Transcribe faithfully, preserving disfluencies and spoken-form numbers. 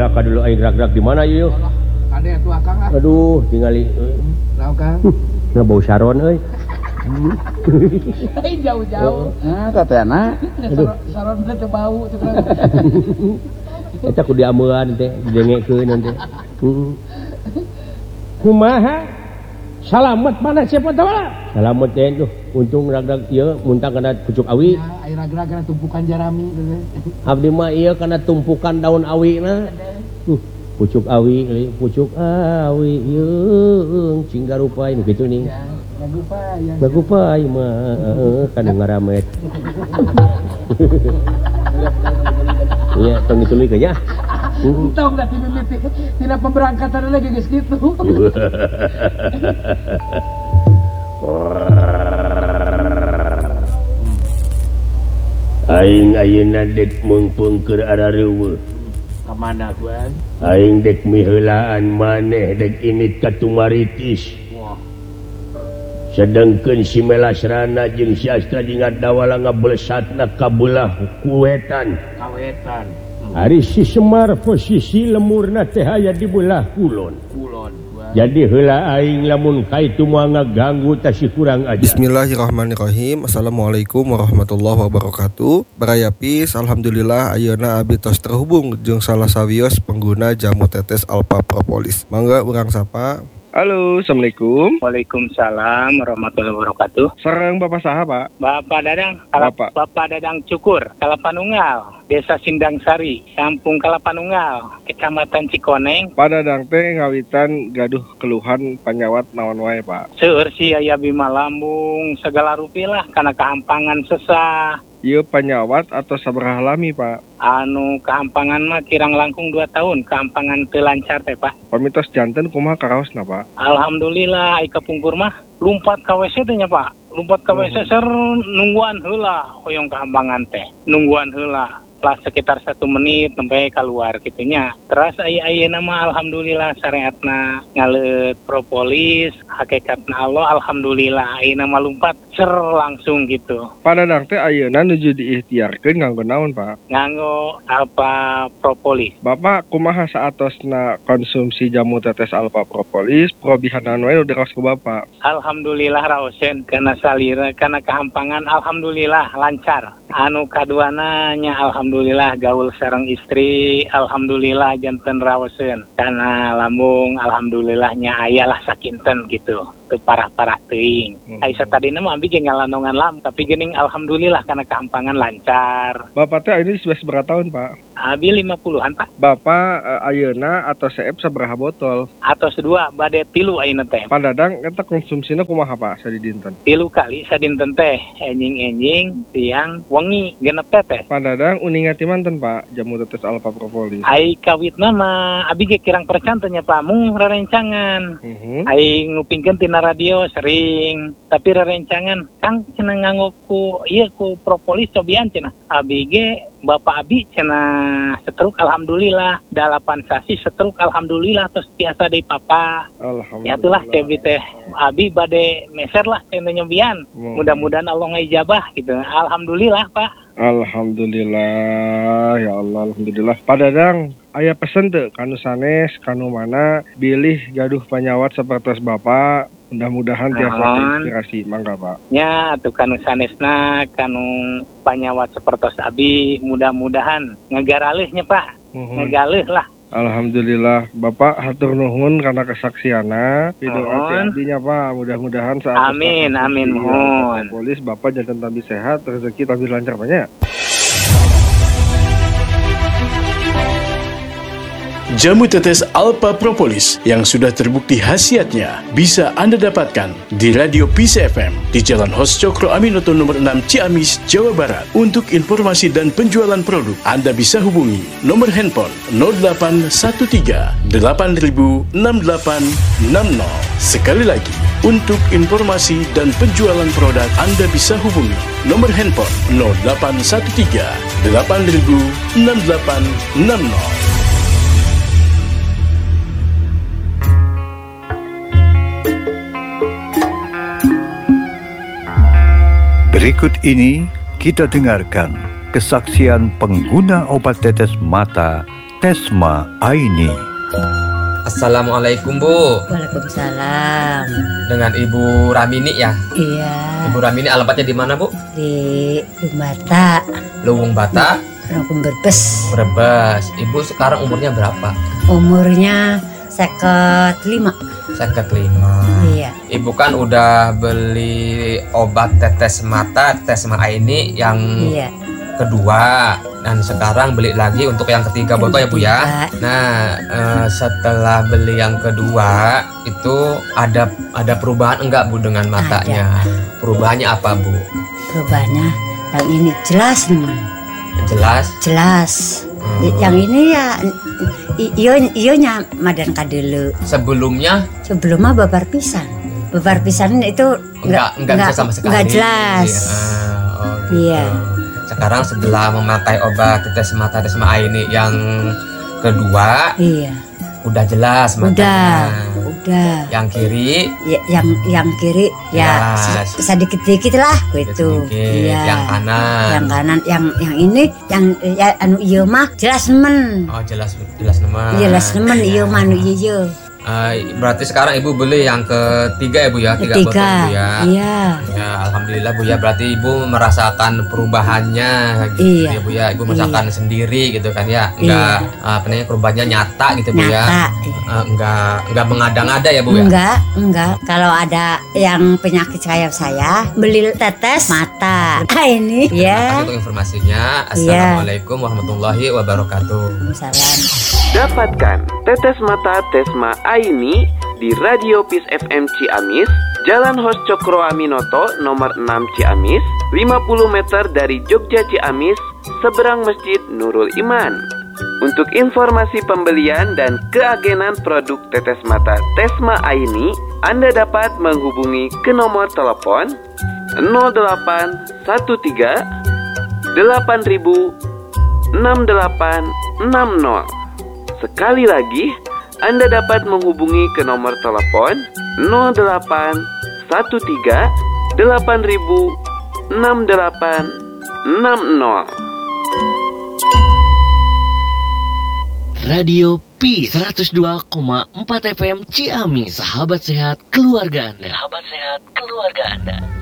Ulah ka dulu aing gerak-gerak di mana ieu? Kade atuh Akang ah. Aduh, tingali Naon Kang? Nah bau saron euy. Ai jauh-jauh. Nah, tatena. Saron teh bau teh. Eta kudu diameuan teh, didengekeun teh. Heeh. Kumaha? Salamet mana siapa tahu lah. Salamet teh tuh, untung rag-rag ieu muntang kana pucuk awi. Ya, air rag-rag kana tumpukan jarami teh. Abdi mah ieu kana tumpukan daun awina. Uh, pucuk awi, pucuk awi yeung cing garupai nu kitu ning. Ya, garupai. Garupai mah heeh kana ngaramet. Iya, tong dituluy ke nya. Tong da timimiti tina pemberangkatan lagi geus kitu. Aing ayeuna dek meungpeung keur arareuweuh. Ka mana kuan? Aing dek miheulaan maneh dek init ka Tumaritis. Wah. Sedengkeun si Melasrana jeung si Astradingat dawala ngablesatna ka beulah kuwetan. Kawetan. Ari si Semar posisi lemurna teh aya di belah kulon. Kulon. Jadi heula aing lamun kaitu moal ngaganggu tasih kurang aja. Bismillahirrahmanirrahim. Assalamualaikum warahmatullahi wabarakatuh. Barayapis, alhamdulillah ayeuna abdi tos terhubung jeung salah sawios pengguna jamu tetes Alpha Propolis. Mangga urang sapa. Halo, assalamualaikum. Waalaikumsalam warahmatullahi wabarakatuh. Sareng Bapak saha, Pak? Bapak Dadang, Kalap, Bapak. Bapak Dadang Cukur, Kalapanunggal, Desa Sindang Sari, Kampung Kalapanunggal, Kecamatan Cikoneng. Pada Dadang teh ngawitan gaduh keluhan panyawat naon wae, Pak? Seueur si aya bima lambung, segala rupilah kana kahampangan sesah. Ieu panyawat atau sabaraha lami, Pak? Anu kahampangan mah kirang langkung dua tahun, kahampangan teu lancar teh, Pak. Pamitos janten kumaha karaosna, Pak? Alhamdulillah ai kapungkur mah lumpat ka W C teh nya, Pak. Lumpat ka W C ser nungguan heula hoyong kahampangan teh. Nungguan heula. Lah sekitar satu menit sampai keluar gitunya. Terus ayeuna mah alhamdulillah syariatna ngaleut propolis, hakikatna Allah alhamdulillah ayeuna mah lumpat ser langsung gitu. Pada Dadang teh ayeuna nuju diikhtiarkeun nganggo naon, Pak? Nganggo Alpha Propolis. Bapak kumaha saatosna konsumsi jamu tetes Alpha Propolis, probihanan wae udah kaos ku Bapak. Alhamdulillah raosen kana salira kana kahampangan alhamdulillah lancar. Anu kaduana nya alhamdulillah gaul sareng istri, alhamdulillah janten raosen. Kana lambung alhamdulillahnya ayalah sakinten gitu. Teu parah-parah teuing. Hmm. Ai satadina mah abi ge ngalanongan lam, tapi geuning alhamdulillah kana kahampangan lancar. Bapak teh ini sudah seberapa tahun, Pak? Abi lima puluhan, Pak. Bapak uh, ayeuna atau seep sabaraha botol? Atau sedua bade tilu ayeuna teh. Pak Dadang eta konsumsina kumaha, Pak, sadinten? Tilu kali sadinten teh, enjing-enjing, tiang, wengi, genep teh. Pak Dadang uningan ti manten, Pak, jamu tetes Alpha Propolis? Ai kawitna mah abi ge kirang percan teh nya, Pak, mung rerencangan. Uh-huh. Ai ngupingkeun tina radio sering, tapi rerencangan Kang cenah nganggo ku ieu ku propolis cobian cenah. Abi ge Bapak abi cenah setruk alhamdulillah, dalapan sasi setruk alhamdulillah terus biasa deui papa. Alhamdulillah. Ya itulah teh teh abi bade meser lah cenah nyobian. Hmm. Mudah-mudahan Allah ngijabah gitu. Alhamdulillah, Pak. Alhamdulillah, ya Allah, alhamdulillah. Pak Dadang, aya pesen teu kanu sanes, kanu mana bilih gaduh panyawat sapertos Bapak. Mudah-mudahan tiasa inspirasi, mangga Pak. Ya, atuh kanu sanesna, kanu panyawat sapertos abi, mudah-mudahan ngegaralihnya Pak. Uh-huh. Ngegalih lah. Alhamdulillah, Bapak hatur nuhun karena kesaksiana. Pidoa abdinya Pak, mudah-mudahan saat amin, amin mohon. Polis Bapak jangan tambah sehat, rezeki tambah lancar banyak. Jamu tetes Alpha Propolis yang sudah terbukti khasiatnya bisa Anda dapatkan di Radio P C F M di Jalan Hos Cokro Aminoto nomor enam Ciamis, Jawa Barat. Untuk informasi dan penjualan produk, Anda bisa hubungi nomor handphone nol delapan satu tiga delapan nol enam delapan enam nol. Sekali lagi, untuk informasi dan penjualan produk, Anda bisa hubungi nomor handphone nol delapan satu tiga delapan nol enam delapan enam nol. Berikut ini kita dengarkan kesaksian pengguna obat tetes mata Tesma Aini. Assalamualaikum Bu. Waalaikumsalam. Dengan Ibu Ramini ya? Iya. Ibu Ramini alamatnya di mana Bu? Di Lumbata. Luwung Bata. Rangkum Brebes. Brebes. Ibu sekarang umurnya berapa? Umurnya seket lima. Seket lima. Iya. Ibu kan udah beli obat tetes mata Tesma Aini yang Iya. kedua, dan sekarang beli lagi untuk yang ketiga botol ya Bu ya. Nah, eh, setelah beli yang kedua itu ada ada perubahan enggak Bu dengan matanya? Ada. Perubahannya apa Bu? Perubahannya yang ini jelas nih. Jelas. Jelas. Hmm. Yang ini ya iyo iyonya madan kadelu. Sebelumnya? Sebelumnya babar pisan. Babar pisan itu enggak enggak, enggak bisa sama sekali. Enggak jelas. Ya, oh gitu. Iya. Sekarang setelah memakai obat tetes mata Tesma Aini yang kedua, iya, udah jelas matanya. Udah, udah. Yang kiri, ya, yang yang kiri ya jelas. sedikit-sedikit lah gitu. Sedikit. Iya. Yang kanan. Yang kanan, yang yang ini, yang ya, anu iyo mah jelas nemen. Oh jelas jelas nemen. Jelas nemen iyo mah anu iyo. Uh, berarti sekarang Ibu beli yang ketiga ya Bu ya, tiga Ketiga, botol Bu ya. Iya. Ya alhamdulillah Bu ya, berarti Ibu merasakan perubahannya gitu Iya. ya Bu ya. Ibu merasakan iya. sendiri gitu kan ya. Enggak Iya. uh, apa namanya perubahannya nyata gitu Bu ya. Nyata. Uh, enggak enggak mengada-ngada ya Bu ya. Enggak, enggak. Kalau ada yang penyakit kayak saya, beli tetes mata. Ah ini ya. Terima kasih untuk informasinya. Assalamualaikum warahmatullahi wabarakatuh. Salam. Dapatkan tetes mata Tesma Aini di Radio Peace F M Ciamis, Jalan Hos Cokro Aminoto nomor enam Ciamis, lima puluh meter dari Jogja Ciamis, seberang Masjid Nurul Iman. Untuk informasi pembelian dan keagenan produk tetes mata Tesma Aini, Anda dapat menghubungi ke nomor telepon nol delapan satu tiga delapan ribu enam delapan enam nol. Sekali lagi, Anda dapat menghubungi ke nomor telepon nol delapan satu tiga delapan ribu enam delapan enam nol. Radio P seratus dua koma empat F M Ciamis, sahabat sehat keluarga Anda. Sahabat sehat keluarga Anda.